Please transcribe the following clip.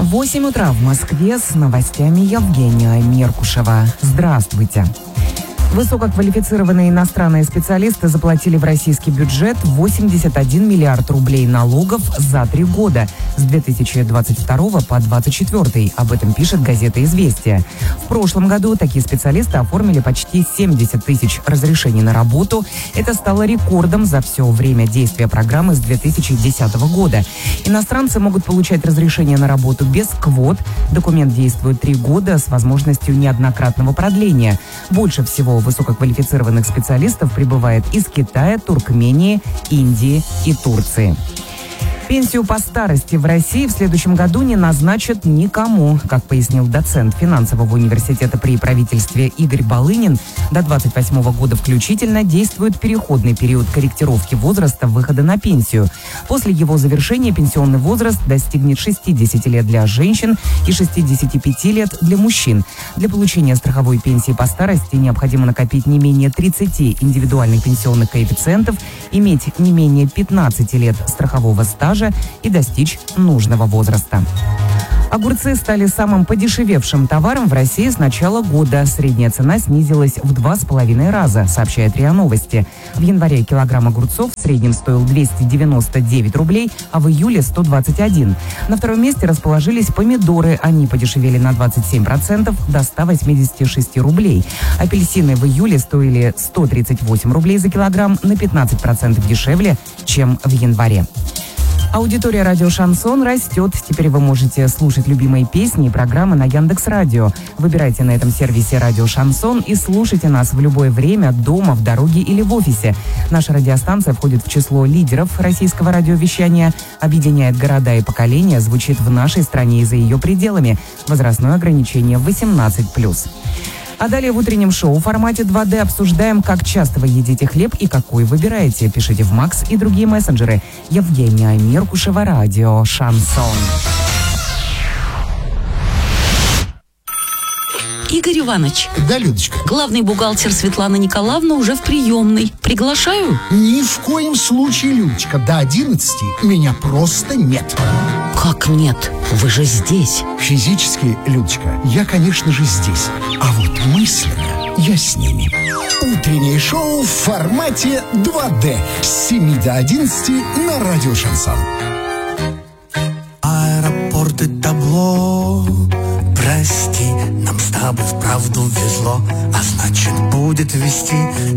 8 утра в Москве, с новостями Евгения Меркушева. Здравствуйте. Высококвалифицированные иностранные специалисты заплатили в российский бюджет 81 миллиард рублей налогов за 3 года с 2022 по 2024. Об этом пишет газета «Известия». В прошлом году такие специалисты оформили почти 70 тысяч разрешений на работу. Это стало рекордом за все время действия программы с 2010 года. Иностранцы могут получать разрешение на работу без квот. Документ действует 3 года с возможностью неоднократного продления. Больше всего высококвалифицированных специалистов прибывает из Китая, Туркмении, Индии и Турции. Пенсию по старости в России в следующем году не назначат никому. Как пояснил доцент финансового университета при правительстве Игорь Балынин, до 28 года включительно действует переходный период корректировки возраста выхода на пенсию. После его завершения пенсионный возраст достигнет 60 лет для женщин и 65 лет для мужчин. Для получения страховой пенсии по старости необходимо накопить не менее 30 индивидуальных пенсионных коэффициентов, иметь не менее 15 лет страхового стажа и достичь нужного возраста. Огурцы стали самым подешевевшим товаром в России с начала года. Средняя цена снизилась в 2,5 раза, сообщает РИА Новости. В январе килограмм огурцов в среднем стоил 299 рублей, а в июле 121. На втором месте расположились помидоры. Они подешевели на 27% до 186 рублей. Апельсины в июле стоили 138 рублей за килограмм, на 15% дешевле, чем в январе. Аудитория радио «Шансон» растет. Теперь вы можете слушать любимые песни и программы на Яндекс.Радио. Выбирайте на этом сервисе радио «Шансон» и слушайте нас в любое время, дома, в дороге или в офисе. Наша радиостанция входит в число лидеров российского радиовещания, объединяет города и поколения, звучит в нашей стране и за ее пределами. Возрастное ограничение 18+. А далее в утреннем шоу в формате 2D обсуждаем, как часто вы едите хлеб и какой выбираете. Пишите в Макс и другие мессенджеры. Евгения Меркушева, радио «Шансон». Игорь Иванович. Да, Людочка. Главный бухгалтер Светлана Николаевна уже в приемной. Приглашаю? Ни в коем случае, Людочка. До 11 меня просто нет. Как нет? Вы же здесь. Физически, Людочка, я, конечно же, здесь. А вот мысленно я с ними. Утреннее шоу в формате 2D с 7 до 11 на радио «Шансон». Аэропорт и табло. Прости, нам с тобой вправду везло, а значит будет вести